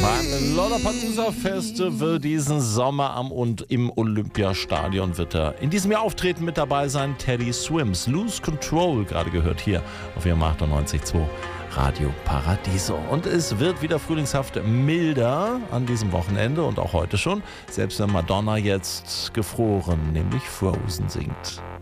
Beim Lollapalooza Festival diesen Sommer am und im Olympiastadion wird er in diesem Jahr auftreten. Mit dabei sein Teddy Swims. Lose Control, gerade gehört hier auf ihrem 98.2 Radio Paradiso. Und es wird wieder frühlingshaft milder an diesem Wochenende und auch heute schon. Selbst wenn Madonna jetzt gefroren, nämlich Frozen singt.